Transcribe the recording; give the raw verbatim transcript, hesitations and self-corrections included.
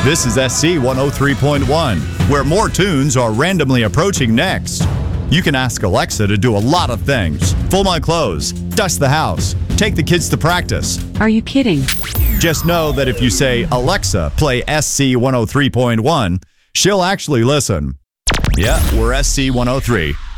This is S C one oh three point one, where more tunes are randomly approaching next. You can ask Alexa to do a lot of things. Fold my clothes, dust the house, take the kids to practice. Are you kidding? Just know that if you say, Alexa, play S C one oh three point one, she'll actually listen. Yeah, we're S C one oh three.